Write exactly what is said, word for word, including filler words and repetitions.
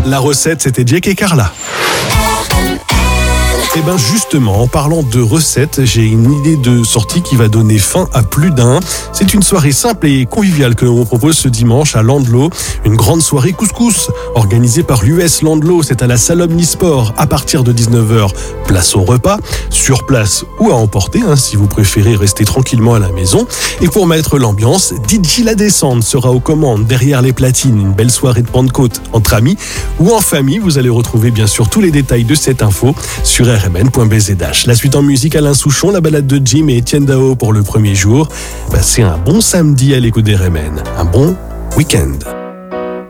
La recette, c'était Jake et Carla. Et bien justement, en parlant de recettes, j'ai une idée de sortie qui va donner faim à plus d'un. C'est une soirée simple et conviviale que l'on vous propose ce dimanche à Landlo. Une grande soirée couscous organisée par l'U S Landlo. C'est à la salle Omnisport à partir de dix-neuf heures. Place au repas, sur place ou à emporter, hein, si vous préférez rester tranquillement à la maison. Et pour mettre l'ambiance, D J La Descente sera aux commandes derrière les platines. Une belle soirée de Pentecôte entre amis ou en famille. Vous allez retrouver bien sûr tous les détails de cette info sur r m n point b z h. La suite en musique, Alain Souchon, la balade de Jim et Etienne Dao pour le premier jour. Bah, c'est un bon samedi à l'écoute d'R M N. Un bon week-end.